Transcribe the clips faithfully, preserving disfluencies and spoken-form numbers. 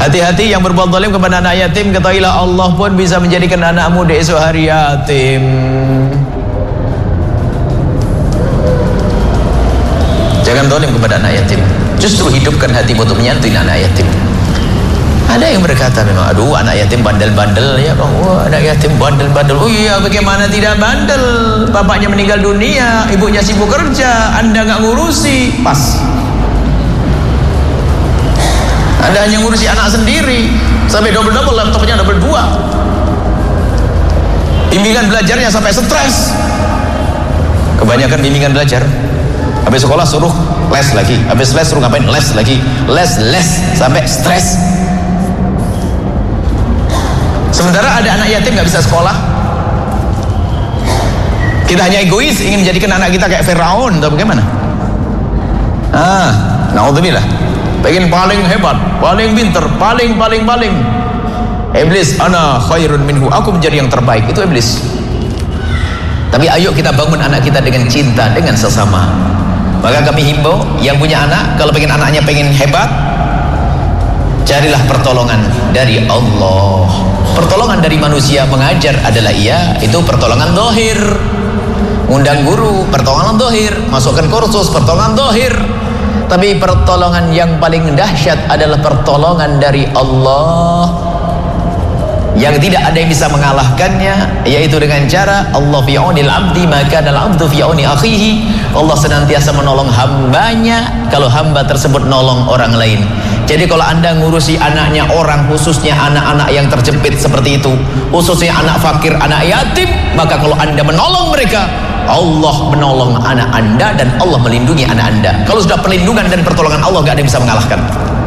Hati-hati yang berbuat zalim kepada anak yatim, ketahuilah Allah pun bisa menjadikan anakmu di esok hari yatim. Jangan zalim kepada anak yatim. Justru hidupkan hatimu untuk menyantuni anak yatim. Ada yang berkata memang, aduh anak yatim bandel-bandel ya bang. Wah, anak yatim bandel-bandel. Oh iya, bagaimana tidak bandel? Bapaknya meninggal dunia, ibunya sibuk kerja, Anda nggak ngurusi. Pas. Anda hanya ngurusi anak sendiri, sampai double-double, laptopnya double dua. Bimbingan belajarnya sampai stres. Kebanyakan bimbingan belajar. Habis sekolah suruh les lagi, habis les suruh ngapain? Les lagi, les les sampai stres. Sementara ada anak yatim nggak bisa sekolah. Kita hanya egois, ingin menjadikan anak kita kayak Firaun atau bagaimana? Ah, naudzubillah. Pengen paling hebat, paling pinter, paling paling paling. Iblis, ana khairun minhu, aku menjadi yang terbaik. Itu iblis. Tapi ayo kita bangun anak kita dengan cinta, dengan sesama. Maka kami himbau yang punya anak, kalau pengen anaknya pengen hebat, carilah pertolongan dari Allah. Pertolongan dari manusia mengajar adalah iya, itu pertolongan zahir. Undang guru, pertolongan zahir. Masukkan kursus, pertolongan zahir. Tapi pertolongan yang paling dahsyat adalah pertolongan dari Allah, yang tidak ada yang bisa mengalahkannya, yaitu dengan cara Allah fi aunil abdi maka al abdu fi auni akhihi. Allah senantiasa menolong hambanya kalau hamba tersebut nolong orang lain. Jadi kalau Anda ngurusi anaknya orang, khususnya anak-anak yang terjepit seperti itu, khususnya anak fakir, anak yatim, maka kalau Anda menolong mereka, Allah menolong anak Anda dan Allah melindungi anak Anda. Kalau sudah perlindungan dan pertolongan Allah, gak ada yang bisa mengalahkan.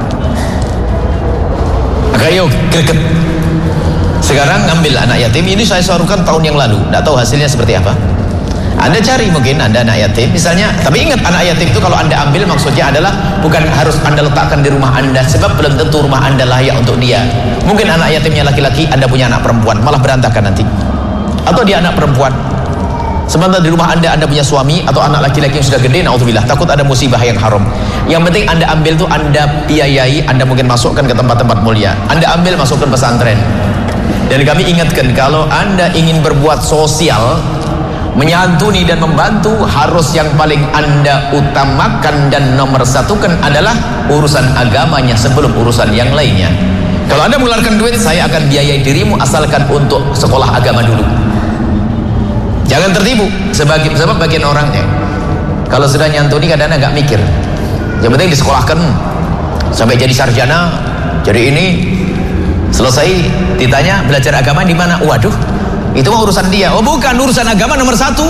Maka yuk greget. Sekarang ambil anak yatim. Ini saya sarukan tahun yang lalu, tidak tahu hasilnya seperti apa. Anda cari mungkin Anda anak yatim misalnya. Tapi ingat, anak yatim itu kalau Anda ambil maksudnya adalah bukan harus Anda letakkan di rumah Anda, sebab belum tentu rumah Anda layak untuk dia. Mungkin anak yatimnya laki-laki, Anda punya anak perempuan, malah berantakan nanti. Atau dia anak perempuan, sementara di rumah Anda, Anda punya suami atau anak laki-laki yang sudah gede, naudzubillah, takut ada musibah yang haram. Yang penting Anda ambil tuh, Anda biayai, Anda mungkin masukkan ke tempat-tempat mulia. Anda ambil, masukkan pesantren. Dan kami ingatkan, kalau Anda ingin berbuat sosial, menyantuni dan membantu, harus yang paling Anda utamakan dan nomor satukan adalah urusan agamanya sebelum urusan yang lainnya. Kalau Anda mengeluarkan duit, saya akan biayai dirimu asalkan untuk sekolah agama dulu. Jangan tertipu sebagai sebab bagian orangnya. Kalau sudah nyantuni kadang-kadang nggak mikir. Yang penting disekolahkan sampai jadi sarjana, jadi ini. Selesai ditanya belajar agama di mana? Waduh, itu mah urusan dia. Oh bukan, urusan agama nomor satu.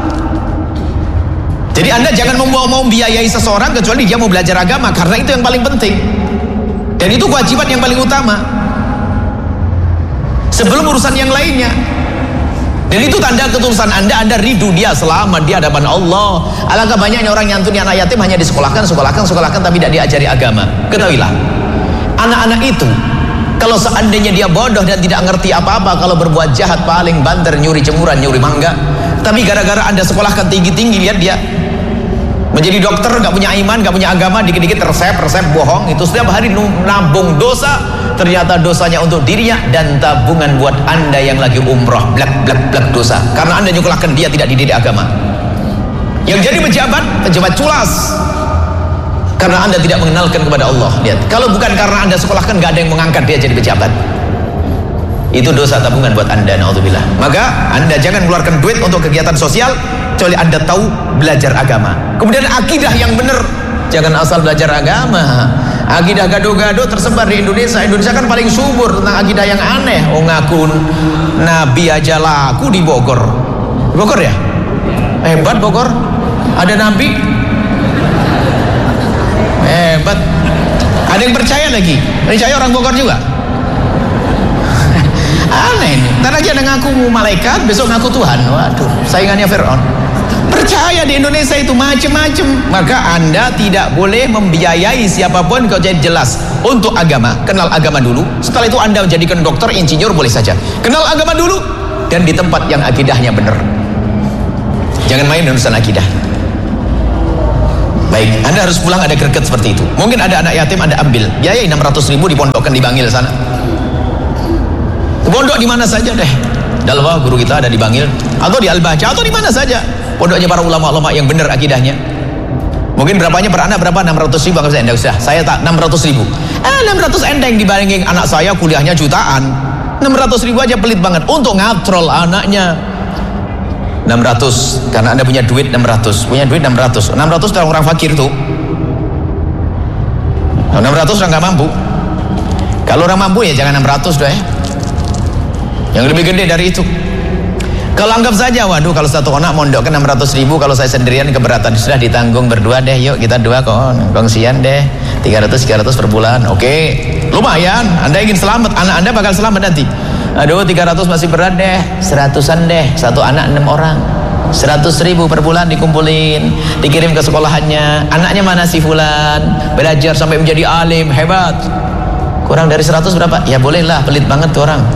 Jadi Anda jangan mau mau biayai seseorang kecuali dia mau belajar agama, karena itu yang paling penting. Dan itu kewajiban yang paling utama sebelum urusan yang lainnya. Dan itu tanda ketulusan Anda, Anda ridho dia selamat di hadapan Allah. Alangkah banyaknya orang nyantuni anak yatim hanya disekolahkan, sekolahkan, sekolahkan, tapi tidak diajari agama. Ketahuilah, anak-anak itu kalau seandainya dia bodoh dan tidak ngerti apa-apa, kalau berbuat jahat paling banter, nyuri jemuran, nyuri mangga. Tapi gara-gara Anda sekolahkan tinggi-tinggi, lihat dia menjadi dokter, gak punya iman, gak punya agama, dikit-dikit resep-resep bohong, itu setiap hari nabung dosa, ternyata dosanya untuk dirinya dan tabungan buat Anda yang lagi umroh, blak-blak-blak dosa, karena Anda nyekolahkan dia tidak dididik agama. Yang jadi pejabat, pejabat culas, karena Anda tidak mengenalkan kepada Allah. Lihat, kalau bukan karena Anda sekolahkan, gak ada yang mengangkat dia jadi pejabat. Itu dosa tabungan buat Anda, naudzubillah. Maka Anda jangan mengeluarkan duit untuk kegiatan sosial kecuali Anda tahu belajar agama. Kemudian akidah yang benar, jangan asal belajar agama. Akidah gado-gado tersebar di Indonesia. Indonesia kan paling subur tentang akidah yang aneh. Oh ngaku Nabi aja laku di Bogor. Bogor ya? Hebat Bogor. Ada Nabi. Hebat. Ada yang percaya lagi. Percaya orang Bogor juga. Aneh ini. Ntar lagi ada ngaku malaikat, besok ngaku Tuhan. Waduh, saingannya Fir'aun. Percaya di Indonesia itu macam-macam. Maka Anda tidak boleh membiayai siapapun kalau jadi jelas untuk agama. Kenal agama dulu. Setelah itu Anda menjadikan dokter, insinyur boleh saja. Kenal agama dulu dan di tempat yang akidahnya benar. Jangan main dengan urusan akidah. Baik, Anda harus pulang ada greget seperti itu. Mungkin ada anak yatim Anda ambil, biayai enam ratus ribu dipondokkan di Bangil sana. Pondok di mana saja deh. Dalwa guru kita ada di Bangil, atau di Al-Bahjah, atau di mana saja. Pondoknya para ulama-ulama yang benar akidahnya. Mungkin berapanya per anak berapa? enam ratus ribu. Enggak usah, saya tak enam ratus ribu. Eh, enam ratus enteng dibandingin anak saya kuliahnya jutaan. enam ratus ribu aja pelit banget untuk ngatrol anaknya. enam ratus karena Anda punya duit enam ratus, punya duit enam ratus. enam ratus orang orang fakir tuh. enam ratus orang nggak mampu. Kalau orang mampu ya jangan enam ratus doh ya. Yang lebih gede dari itu. Kalau anggap saja, waduh kalau satu anak mondok ke enam ratus ribu, kalau saya sendirian keberatan, sudah ditanggung berdua deh, yuk kita dua kok, kongsian deh, tiga ratus tiga ratus per bulan, oke, lumayan. Anda ingin selamat, anak Anda bakal selamat nanti. Aduh tiga ratus masih berat deh, seratusan deh, satu anak enam orang, seratus ribu per bulan dikumpulin, dikirim ke sekolahannya. Anaknya mana si fulan, belajar sampai menjadi alim, hebat. Kurang dari seratus berapa? Ya bolehlah, pelit banget tuh orang.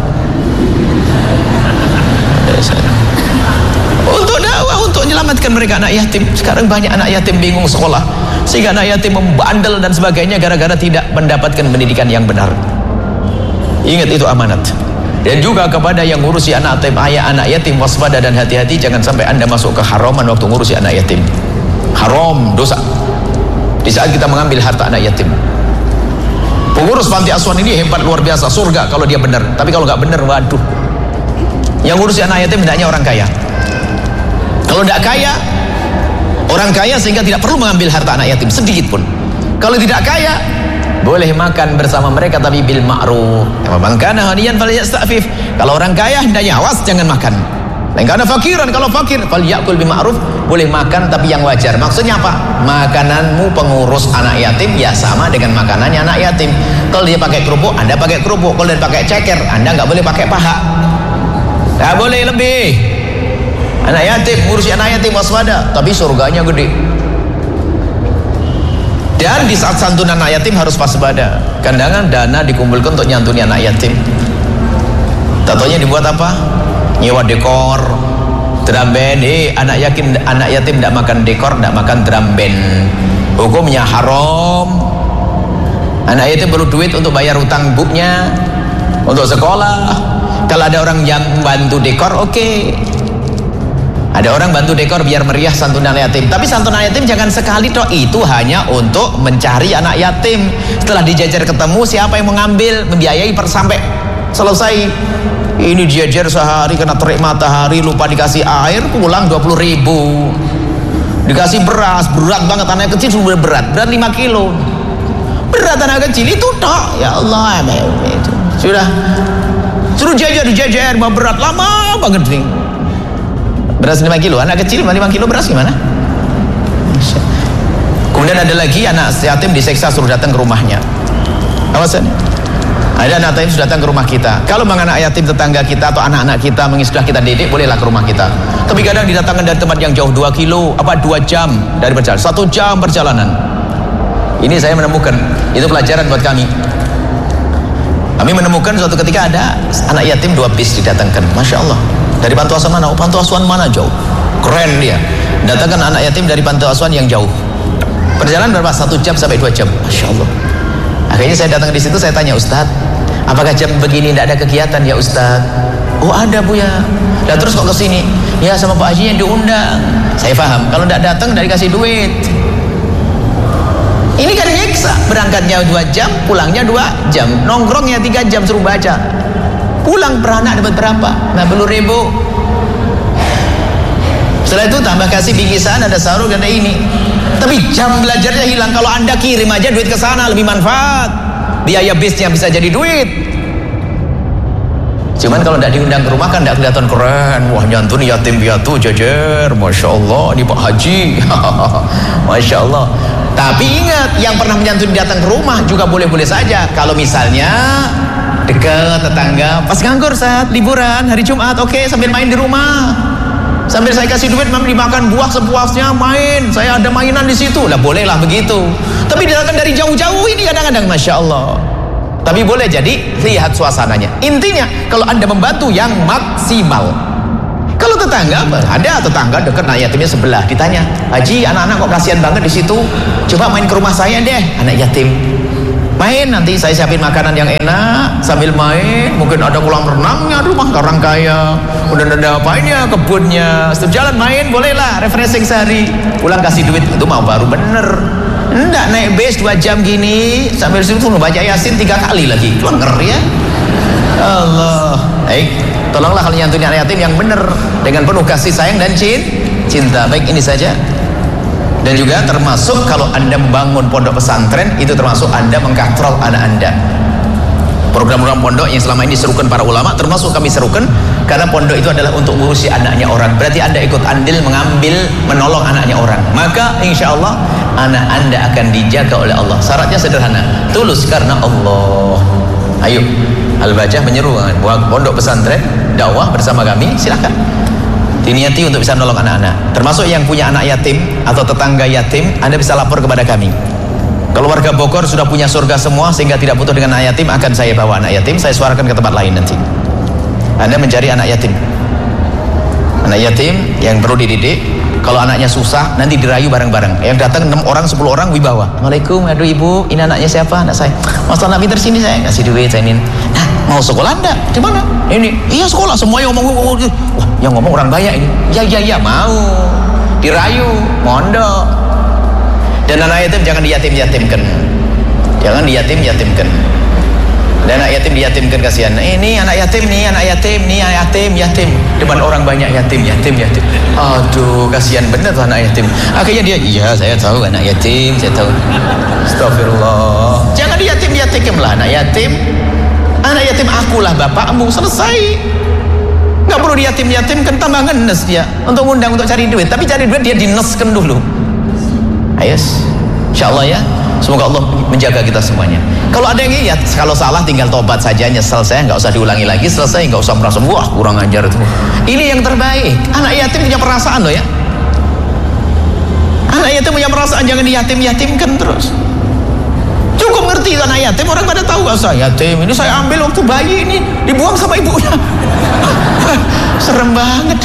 Untuk dakwah, untuk menyelamatkan mereka anak yatim. Sekarang banyak anak yatim bingung sekolah, sehingga anak yatim membandel dan sebagainya gara-gara tidak mendapatkan pendidikan yang benar. Ingat itu amanat. Dan juga kepada yang ngurusi anak yatim, ayah anak yatim, waspada dan hati-hati, jangan sampai Anda masuk ke haraman waktu ngurusi anak yatim. Haram, dosa. Di saat kita mengambil harta anak yatim. Pengurus panti asuhan ini hebat luar biasa, surga kalau dia benar. Tapi kalau nggak benar, waduh. Yang ngurusi anak yatim hendaknya orang kaya. Kalau tidak kaya, orang kaya sehingga tidak perlu mengambil harta anak yatim sedikit pun. Kalau tidak kaya, boleh makan bersama mereka tapi bil ma'ruf. Man kana ghaniyan falyasta'fif. Kalau orang kaya hendaknya awas jangan makan. Lain kana fakiran, kalau fakir falyakul bil ma'ruf, boleh makan tapi yang wajar. Maksudnya apa? Makananmu pengurus anak yatim ya sama dengan makanannya anak yatim. Kalau dia pakai kerupuk, Anda pakai kerupuk. Kalau dia pakai ceker, Anda nggak boleh pakai paha. Nggak boleh lebih. Anak yatim, ngurusi anak yatim waspada, tapi surganya gede. Dan di saat santunan anak yatim harus waspada. Kadang-kadang dana dikumpulkan untuk nyantuni anak yatim. Tatonya dibuat apa? Nyewa dekor, drum band. Eh, anak yatim, anak yatim tidak makan dekor, tidak makan drum band. Hukumnya haram. Anak yatim perlu duit untuk bayar utang ibunya, untuk sekolah. Kalau ada orang yang bantu dekor, oke. Okay. Ada orang bantu dekor biar meriah santunan yatim. Tapi santunan yatim jangan sekali toh, itu hanya untuk mencari anak yatim. Setelah dijajar ketemu siapa yang mengambil, membiayai per sampai selesai. Ini dijajar sehari kena terik matahari, lupa dikasih air, pulang dua puluh ribu. Dikasih beras, berat banget, anak kecil sudah berat, berat lima kilo. Berat anak kecil itu toh, ya Allah, itu sudah. Suruh jajar, dijajar, berat lama banget nih. Beras lima kilo, anak kecil lima kilo beras gimana? Kemudian ada lagi anak yatim diseksa suruh datang ke rumahnya. Awasan. Ada anak yatim sudah datang ke rumah kita. Kalau memang anak yatim tetangga kita atau anak-anak kita sudah kita didik, bolehlah ke rumah kita. Tapi kadang didatangkan dari tempat yang jauh, dua kilo, apa dua jam dari perjalanan, satu jam perjalanan. Ini saya menemukan, itu pelajaran buat kami. Kami menemukan suatu ketika ada anak yatim dua bis didatangkan, masya Allah. Dari panti asuhan mana? Oh, panti asuhan mana jauh? Keren dia. Datangkan anak yatim dari panti asuhan yang jauh. Perjalanan berapa? Satu jam sampai dua jam, masya Allah. Akhirnya saya datang di situ, saya tanya, Ustadz, apakah jam begini tidak ada kegiatan ya Ustadz? Oh ada Bu ya. Dan terus kok kesini? Ya sama Pak Haji yang diundang. Saya paham. Kalau tidak datang, tidak dikasih duit. Ini kan nyiksa, berangkatnya dua jam, pulangnya dua jam, nongkrongnya tiga jam suruh baca. Pulang per anak dapat berapa? enam puluh ribu. Setelah itu tambah kasih bingkisan, ada sarung, ada ini. Tapi jam belajarnya hilang. Kalau Anda kirim aja duit ke sana lebih manfaat. Biaya bisnya bisa jadi duit. Cuman kalau tidak diundang ke rumah kan tidak kelihatan keren. Wah nyantun yatim piatu jajar, masya Allah, ini Pak Haji. Masya Allah. Tapi ingat, yang pernah menyantuni datang ke rumah juga boleh-boleh saja. Kalau misalnya dekat tetangga, pas nganggur saat liburan hari Jumat, oke okay, sambil main di rumah, sambil saya kasih duit, mam dimakan buah sepuasnya, main, saya ada mainan di situ, lah bolehlah begitu. Tapi datang dari jauh-jauh ini kadang-kadang, masya Allah. Tapi boleh jadi lihat suasananya. Intinya kalau Anda membantu yang maksimal. Kalau Kalau tetangga apa? Ada tetangga dekat anak yatimnya sebelah, ditanya, Haji, anak-anak kok kasihan banget di situ, coba main ke rumah saya deh, anak yatim. Main, nanti saya siapin makanan yang enak sambil main. Mungkin ada kolam renangnya, rumah orang kaya, udah ada apainnya, kebunnya. Setiap jalan main bolehlah, refreshing sehari. Pulang kasih duit, itu mau baru bener. Enggak naik bus dua jam gini sambil situ baca Yasin tiga kali lagi, lenger ya. Allah. Baik, tolonglah kalian nyantuni anak yatim yang bener dengan penuh kasih sayang dan cinta. Baik, ini saja. Dan juga termasuk kalau Anda membangun pondok pesantren, itu termasuk Anda mengkontrol anak Anda. Program-program pondok yang selama ini diserukan para ulama, termasuk kami serukan, karena pondok itu adalah untuk ngurusi anaknya orang. Berarti Anda ikut andil mengambil, menolong anaknya orang. Maka insya Allah anak Anda akan dijaga oleh Allah. Syaratnya sederhana, tulus karena Allah. Ayo, Al-Bajah menyeru buat pondok pesantren dakwah bersama kami, silakan diniati untuk bisa menolong anak-anak. Termasuk yang punya anak yatim atau tetangga yatim, Anda bisa lapor kepada kami. Kalau warga Bogor sudah punya surga semua sehingga tidak butuh dengan anak yatim, akan saya bawa anak yatim, saya suarakan ke tempat lain nanti. Anda mencari anak yatim, anak yatim yang perlu dididik. Kalau anaknya susah, nanti dirayu bareng-bareng. Yang datang enam orang, sepuluh orang wibawa. Assalamualaikum, aduh ibu, ini anaknya siapa? Anak saya. Mas anak pintar sini, saya kasih duit, saya ini. Nah, mau sekolah enggak? Di mana? Ini. Iya sekolah, semuanya ngomong. Wah, yang ngomong orang banyak ini. Ya, ya, ya, mau. Dirayu, mondok. Dan anak yatim jangan diyatim-yatimkan. Jangan diyatim-yatimkan. Dan anak yatim diyatimkan, kasihan. Nah, ini anak yatim nih, anak yatim nih, anak yatim, yatim. Depan orang banyak yatim, yatim, yatim. Aduh, kasihan bener tuh anak yatim. Akhirnya dia, iya saya tahu anak yatim, saya tahu. Astagfirullah. Jangan diyatim-yatimkan lah anak yatim. Anak yatim akulah bapakmu, selesai. Nggak perlu diyatim-yatimkan, tambah ngenes dia. Untuk ngundang, untuk cari duit. Tapi cari duit dia dineskan dulu. Ayo, insyaallah ya. Semoga Allah menjaga kita semuanya. Kalau ada yang lihat, kalau salah tinggal tobat saja, nyesel saya, nggak usah diulangi lagi, selesai, nggak usah merasa wah kurang ajar itu. Ini yang terbaik. Anak yatim punya perasaan loh ya. Anak yatim punya perasaan, jangan diyatim-yatimkan terus. Cukup ngerti anak yatim, orang pada tahu gak saya yatim. Ini saya ambil waktu bayi ini, dibuang sama ibunya. Serem banget.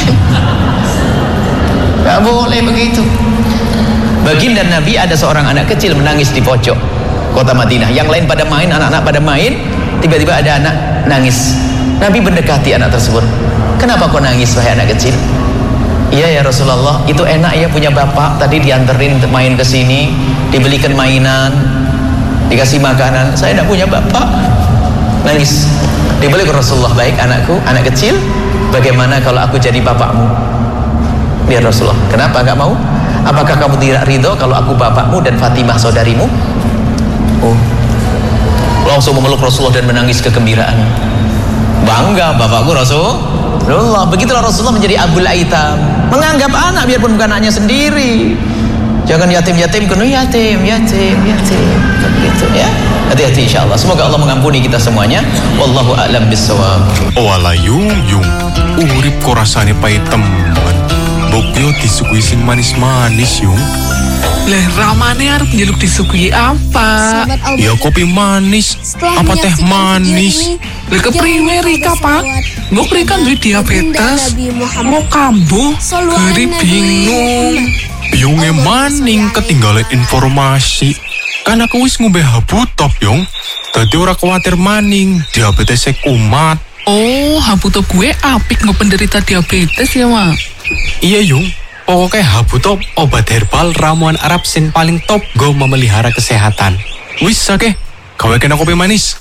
Gak boleh begitu. Baginda Nabi ada seorang anak kecil menangis di pojok kota Madinah. Yang lain pada main, anak-anak pada main. Tiba-tiba ada anak nangis. Nabi mendekati anak tersebut. Kenapa kau nangis wahai anak kecil? Iya ya Rasulullah, itu enak ya punya bapak. Tadi dianterin main ke sini, dibelikan mainan, dikasih makanan. Saya tidak punya bapak. Nangis. Dibeli ke Rasulullah, baik anakku, anak kecil, bagaimana kalau aku jadi bapakmu? Ya Rasulullah, kenapa gak mau? Apakah kamu tidak ridho kalau aku bapakmu dan Fatimah saudarimu? Oh, langsung memeluk Rasulullah dan menangis kegembiraan. Bangga bapakku Rasulullah. Begitulah Rasulullah menjadi abul aitam, menganggap anak biarpun bukan anaknya sendiri. Jangan yatim-yatim, kenu yatim, yatim, yatim. Begitu ya. Hati-hati insyaallah. Semoga Allah mengampuni kita semuanya. Wallahu a'lam bissawab. Wala yung yung urip ko rasane pahit teman. Bokyo disuguhi sing manis-manis yung. Leh ramane arep njaluk disuguhi apa? Ya kopi manis, apa teh manis. Leh kepriwe Rika Pak? Mbok Rika duwe diabetes. Mau kambuh, gari bingung. Bingungnya maning ketinggalan informasi. Kan aku wis ngombe Habutop yung. Dadi ora kuwatir maning, diabetesnya kumat. Oh, Habutop gue apik nggak penderita diabetes ya, Mak? Iya yung, pokoknya Habutop obat herbal ramuan Arab sing paling top go memelihara kesehatan. Wis oke, gawe kena kopi manis.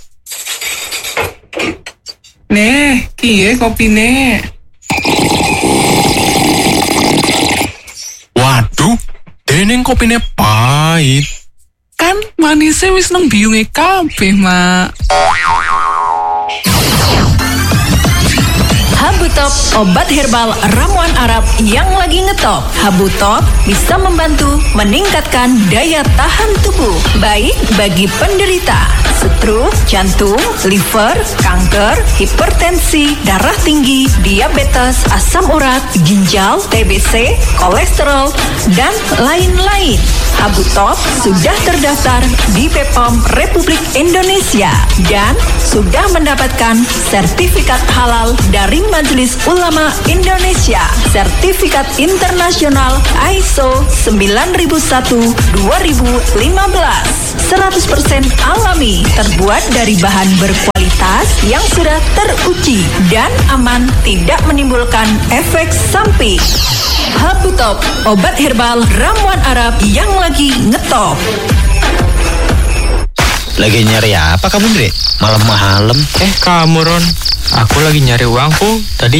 Nih, kiye kopine. Waduh, deneng kopine pahit. Kan manisnya wis nang biyunge kabeh, Mak. Habutop, obat herbal ramuan Arab yang lagi ngetop. Habutop bisa membantu meningkatkan daya tahan tubuh, baik bagi penderita stroke, jantung, liver, kanker, hipertensi, darah tinggi, diabetes, asam urat, ginjal, T B C, kolesterol, dan lain-lain. Habutop sudah terdaftar di B P O M Republik Indonesia dan sudah mendapatkan sertifikat halal dari Majelis Ulama Indonesia, sertifikat internasional I S O sembilan ribu satu dua ribu lima belas, seratus persen alami, terbuat dari bahan berkualitas yang sudah teruji dan aman, tidak menimbulkan efek samping. Habutop, obat herbal ramuan Arab yang lagi ngetop. Lagi nyari apa kamu, Dre? Malam-malam. Eh, kamu, Ron. Aku lagi nyari uangku. Tadi